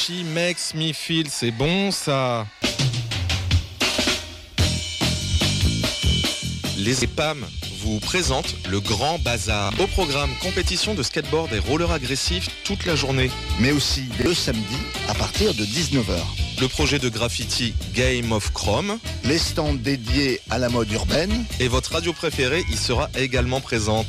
She Makes Me Feel, c'est bon ça. Les EPAM vous présentent le Grand Bazar. Au programme, compétition de skateboard et roller agressif toute la journée. Mais aussi le samedi à partir de 19h. Le projet de graffiti Game of Chrome. Les stands dédiés à la mode urbaine. Et votre radio préférée y sera également présente.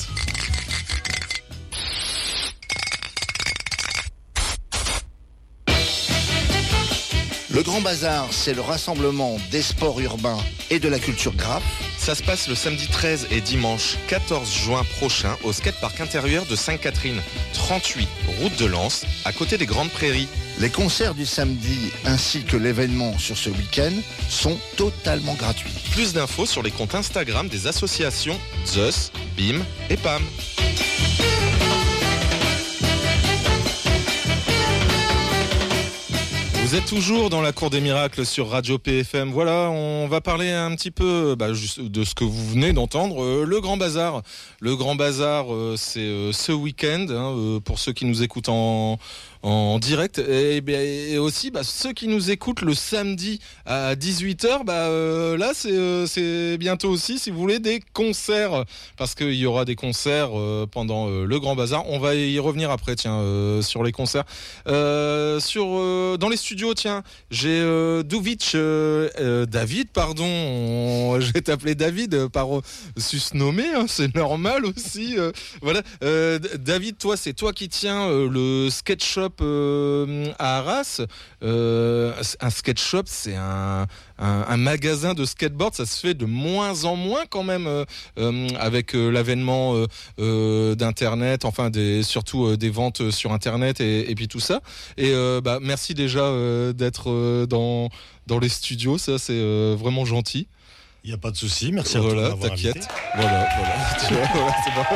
Le Grand Bazar, c'est le rassemblement des sports urbains et de la culture graphe. Ça se passe le samedi 13 et dimanche 14 juin prochain au skatepark intérieur de Sainte-Catherine, 38 route de Lens, à côté des Grandes Prairies. Les concerts du samedi ainsi que l'événement sur ce week-end sont totalement gratuits. Plus d'infos sur les comptes Instagram des associations Zeus, BIM et PAM. Vous êtes toujours dans la Cour des Miracles sur Radio PFM. Voilà, on va parler un petit peu de ce que vous venez d'entendre, le Grand Bazar. Le Grand Bazar, c'est ce week-end, pour ceux qui nous écoutent en direct, et aussi ceux qui nous écoutent le samedi à 18h, là c'est bientôt aussi, si vous voulez, des concerts, parce qu'il y aura des concerts pendant le Grand Bazar. On va y revenir après, sur les concerts. Dans les studios, j'ai David, pardon, je vais t'appeler David par susnommé, c'est normal aussi. Voilà, David, c'est toi qui tiens le skate shop à Arras. Un skate shop, c'est un magasin de skateboard. Ça se fait de moins en moins quand même avec l'avènement d'internet, surtout des ventes sur internet et puis tout ça. Et merci déjà d'être dans les studios, ça c'est vraiment gentil. Il n'y a pas de souci, merci à toi de m'avoir invité. T'inquiète. Voilà, tu vois, c'est bon.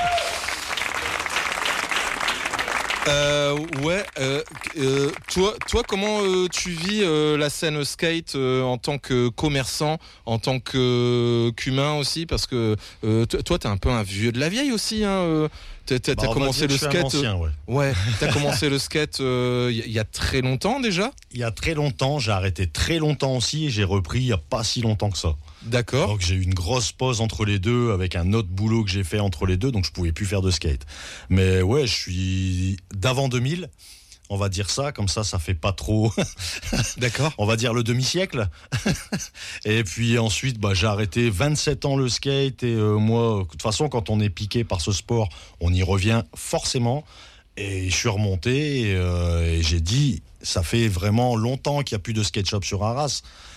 Toi, comment tu vis la scène skate en tant que commerçant, en tant qu'humain aussi, parce que toi, t'es un peu un vieux de la vieille aussi, hein. T'as commencé le skate. Ancien, ouais. T'as commencé le skate il y a très longtemps déjà. Il y a très longtemps, j'ai arrêté très longtemps aussi et j'ai repris il y a pas si longtemps que ça. D'accord. Donc j'ai eu une grosse pause entre les deux avec un autre boulot que j'ai fait entre les deux, donc je pouvais plus faire de skate. Mais ouais, je suis d'avant 2000. On va dire ça, comme ça fait pas trop. D'accord. On va dire le demi-siècle. Et puis ensuite, j'ai arrêté 27 ans le skate. Et moi, de toute façon, quand on est piqué par ce sport, on y revient forcément. Et je suis remonté et j'ai dit, ça fait vraiment longtemps qu'il n'y a plus de skate shop sur Arras.